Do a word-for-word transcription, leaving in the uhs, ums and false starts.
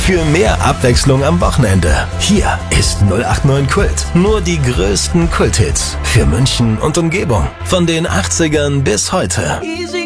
Für mehr Abwechslung am Wochenende. Hier ist null acht neun Kult. Nur die größten Kulthits für München und Umgebung. Von den achtzigern bis heute. Easy.